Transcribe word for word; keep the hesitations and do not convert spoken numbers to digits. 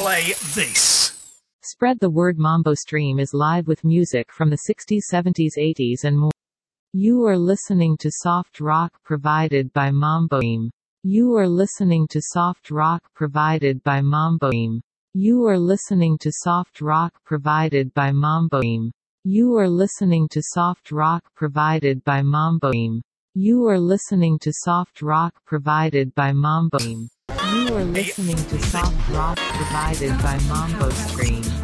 play this. Spread the word. Mambo Stream is live with music from the sixties, seventies, eighties and more. You are listening to soft rock provided by Mambo Stream. You are listening to soft rock provided by Mambo Stream. You are listening to soft rock provided by Mambo Stream. You are listening to soft rock provided by Mambo Stream. You are listening to soft rock provided by Mambo Stream. You are listening to soft rock provided by Mambo Stream.